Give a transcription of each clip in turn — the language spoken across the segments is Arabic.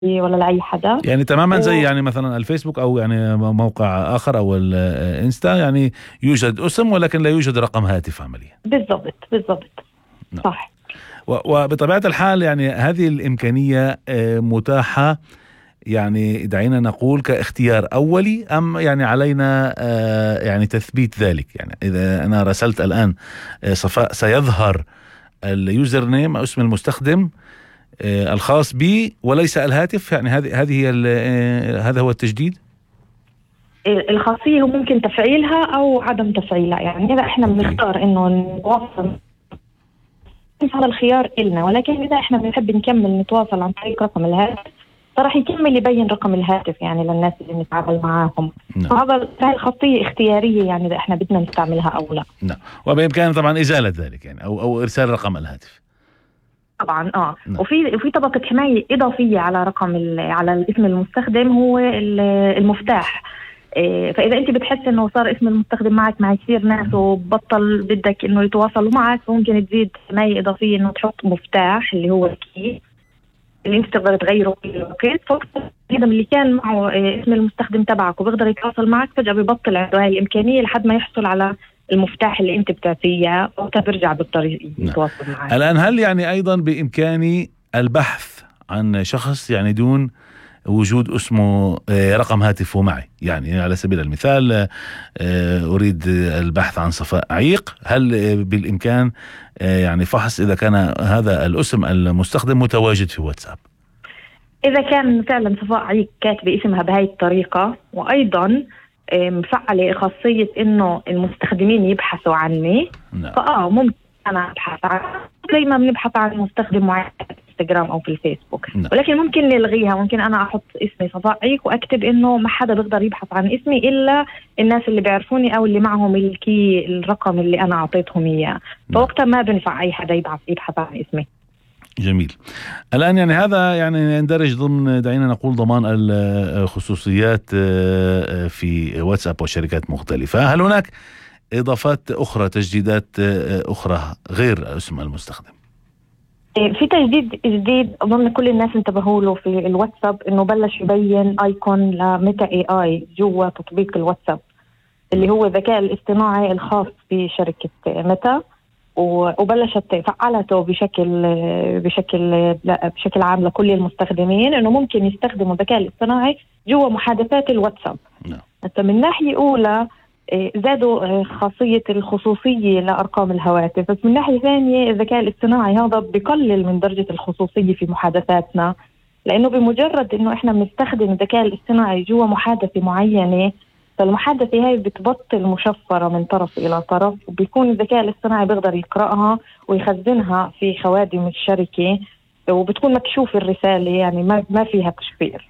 ولا لأي حدا. يعني تماما زي يعني مثلا الفيسبوك أو يعني موقع آخر أو الإنستا، يعني يوجد اسم ولكن لا يوجد رقم هاتف عمليا. بالضبط. نعم. صح. وبطبيعة الحال يعني هذه الإمكانية متاحة، يعني دعينا نقول كاختيار أولي، أم يعني علينا يعني تثبيت ذلك؟ يعني إذا أنا رسلت الآن صفاء سيظهر اليوزر نيم أو اسم المستخدم الخاص بي وليس الهاتف، يعني هذه هذا هو التجديد. الخاصية ممكن تفعيلها أو عدم تفعيلها، يعني إذا إحنا بنختار إنه نتواصل هذا الخيار إلنا، ولكن إذا إحنا بنحب نكمل نتواصل عن طريق رقم الهاتف فراح يكمل يبين رقم الهاتف يعني للناس اللي نتعامل معاهم. فهذا الخاصية اختيارية، يعني إذا إحنا بدنا نستعملها أو لا. نعم. وبإمكان طبعا إزالة ذلك يعني أو إرسال رقم الهاتف. طبعا وفي طبقة حماية إضافية على على الاسم المستخدم، هو المفتاح. فإذا أنت بتحس إنه صار اسم المستخدم معك مع كثير ناس وبطل بدك إنه يتواصلوا معك، فممكن تزيد حماية إضافية إنه تحط مفتاح اللي هو الكي اللي أنت تقدر تغيره في الوقت. فإذا اللي كان معه اسم المستخدم تبعك وبيقدر يتواصل معك فجأة بيبطل عنده هاي الإمكانية لحد ما يحصل على المفتاح اللي أنت بتعطيه وقتها بيرجع بالطريق يتواصل معك. الآن هل يعني أيضا بإمكاني البحث عن شخص يعني دون وجود اسمه رقم هاتفه معي؟ يعني على سبيل المثال أريد البحث عن صفاء عيق، هل بالإمكان يعني فحص إذا كان هذا الاسم المستخدم متواجد في واتساب؟ إذا كان فعلا صفاء عيق كاتبة اسمها بهاي الطريقة، وأيضا مفعلة خاصية إنه المستخدمين يبحثوا عني، ممكن أنا أبحث عنه زي ما بنبحث عن مستخدم معين في الانستغرام أو في الفيسبوك. ولكن ممكن نلغيها، ممكن أنا أحط اسمي صفاء عيق وأكتب إنه ما حدا بيقدر يبحث عن اسمي إلا الناس اللي بيعرفوني أو اللي معهم الرقم اللي أنا أعطيتهم إياه. فوقتها ما بنفع أي حدا يبحث عن اسمي. جميل. الآن يعني هذا يعني يندرج ضمن دعينا نقول ضمان الخصوصيات في واتساب وشركات مختلفة. هل هناك إضافات أخرى، تجديدات أخرى غير اسم المستخدم؟ في تجديد جديد أظن كل الناس انتبهوا له في الواتساب، إنه بلش يبين آيكون لميتا AI جوا تطبيق الواتساب اللي هو الذكاء الاصطناعي الخاص بشركة ميتا، وبلشت فعلته بشكل عام لكل المستخدمين، إنه ممكن يستخدموا الذكاء الاصطناعي جوا محادثات الواتساب. من ناحية أولى زادوا خاصية الخصوصية لأرقام الهواتف، بس من ناحية ثانية الذكاء الاصطناعي هذا بقلل من درجة الخصوصية في محادثاتنا، لأنه بمجرد إنه إحنا بنستخدم الذكاء الاصطناعي جوا محادثة معينة، فالمحادثة هاي بتبطل مشفرة من طرف إلى طرف، وبيكون الذكاء الاصطناعي بيقدر يقرأها ويخزنها في خوادم الشركة، وبتكون مكشوف الرسالة، يعني ما فيها تشفير.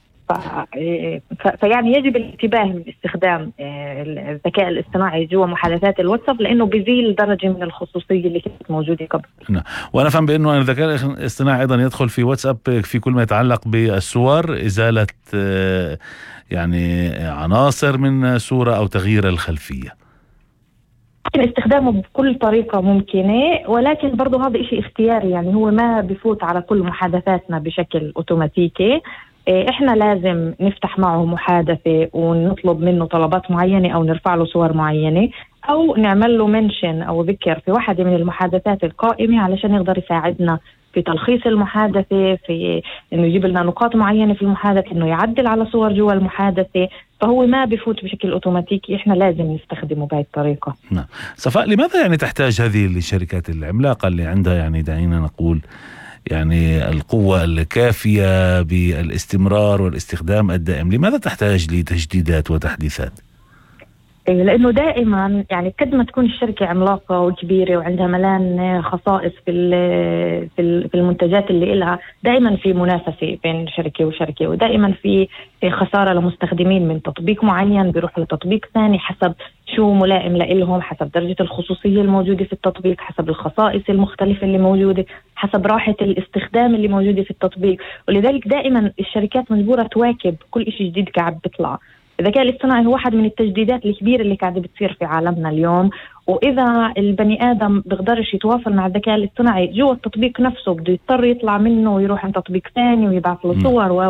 فيعني يجب الانتباه من استخدام الذكاء الاصطناعي جوا محادثات الواتساب، لأنه بيزيل درجة من الخصوصية اللي كانت موجودة قبل. وأنا فهم بأنه الذكاء الاصطناعي أيضا يدخل في واتساب في كل ما يتعلق بالصور، إزالة يعني عناصر من صورة أو تغيير الخلفية. استخدامه بكل طريقة ممكنة، ولكن برضو هذا إشي اختياري، يعني هو ما بفوت على كل محادثاتنا بشكل أوتوماتيكي. إحنا لازم نفتح معه محادثة ونطلب منه طلبات معينة أو نرفع له صور معينة أو نعمل له منشن أو ذكر في واحدة من المحادثات القائمة علشان يقدر يساعدنا في تلخيص المحادثة، في إنه يجيب لنا نقاط معينة في المحادثة، إنه يعدل على صور جوا المحادثة. فهو ما بفوت بشكل أوتوماتيكي، إحنا لازم نستخدمه بهذه الطريقة. نعم. صفاء، لماذا يعني تحتاج هذه الشركات العملاقة اللي عندها يعني دعينا نقول يعني القوة الكافية بالاستمرار والاستخدام الدائم، لماذا تحتاج لتجديدات وتحديثات؟ لأنه دائما يعني قد ما تكون الشركة عملاقة وكبيرة وعندها ملان خصائص في المنتجات اللي إلها، دائما في منافسة بين شركة وشركة، ودائما في خسارة لمستخدمين من تطبيق معين بيروح لتطبيق ثاني حسب شو ملائم لهم، حسب درجة الخصوصية الموجودة في التطبيق، حسب الخصائص المختلفة اللي موجودة، حسب راحة الاستخدام اللي موجودة في التطبيق. ولذلك دائما الشركات مجبورة تواكب كل إشي جديد قاعد بيطلع. الذكاء الاصطناعي هو واحد من التجديدات الكبيرة اللي قاعدة بتصير في عالمنا اليوم، وإذا البني آدم بيقدرش يتواصل مع الذكاء الاصطناعي جوا التطبيق نفسه، بده يضطر يطلع منه ويروح عند تطبيق ثاني ويبعث له صور